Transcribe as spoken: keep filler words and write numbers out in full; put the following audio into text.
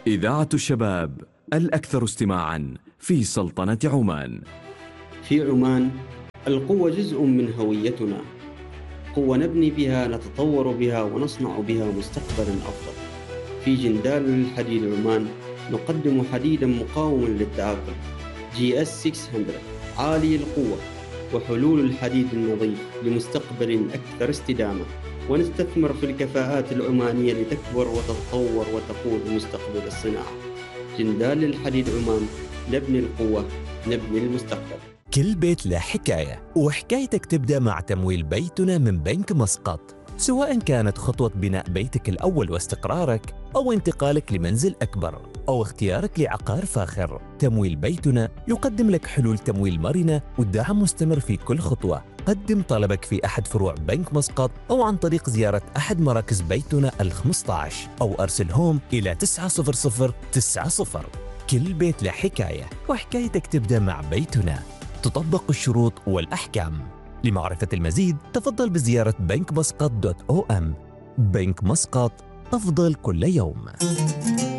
إذاعة الشباب الأكثر استماعاً في سلطنة عمان. في عمان القوة جزء من هويتنا، قوة نبني بها، نتطور بها، ونصنع بها مستقبلاً أفضل. في جندال للحديد عمان نقدم حديداً مقاوماً للتآكل جي إس ستمائة عالي القوة، وحلول الحديد النظيف لمستقبل أكثر استدامة. ونستثمر في الكفاءات العمانية لتكبر وتتطور وتقود مستقبل الصناعة. جندال للحديد عمان، نبني القوة، نبني المستقبل. كل بيت له حكاية، وحكايتك تبدأ مع تمويل بيتنا من بنك مسقط. سواء كانت خطوة بناء بيتك الأول واستقرارك، أو انتقالك لمنزل أكبر، أو اختيارك لعقار فاخر، تمويل بيتنا يقدم لك حلول تمويل مرنة والدعم مستمر في كل خطوة. قدم طلبك في أحد فروع بنك مسقط، أو عن طريق زيارة أحد مراكز بيتنا الخمسة عشر، أو أرسلهم إلى تسعة صفر صفر تسعة صفر. كل بيت له حكاية، وحكايتك تبدأ مع بيتنا. تطبق الشروط والأحكام. لمعرفة المزيد تفضل بزيارة بنك مسقط دوت أو أم. بنك مسقط، أفضل كل يوم.